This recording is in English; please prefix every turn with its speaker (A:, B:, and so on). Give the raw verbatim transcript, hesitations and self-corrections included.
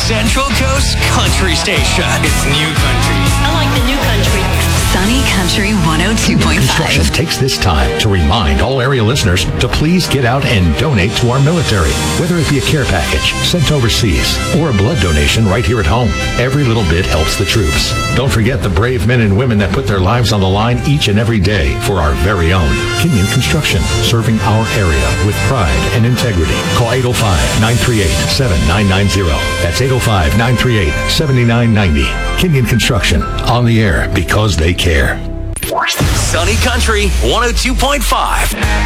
A: Central Coast Country Station.
B: It's new country.
C: I like the new country.
D: Sunny Country one oh two point five.
E: Construction takes this time to remind all area listeners to please get out and donate to our military. Whether it be a care package sent overseas or a blood donation right here at home, every little bit helps the troops. Don't forget the brave men and women that put their lives on the line each and every day for our very own Kenyon Construction, serving our area with pride and integrity. Call eight oh five, nine three eight, seven nine nine zero. That's eight oh five, nine three eight, seven nine nine zero. Kenyon Construction, on the air because they care.
A: Sunny Country one oh two point five.